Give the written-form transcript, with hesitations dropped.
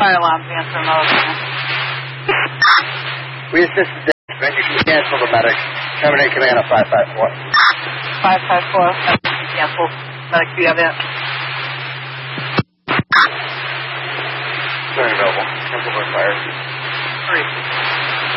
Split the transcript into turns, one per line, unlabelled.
fire alarm's answering all the time.
We assisted Dennis, man. You can cancel the medic. Terminate command of 554.
554. Cancel. Medic, do you have that?
Very available. Cancel by fire.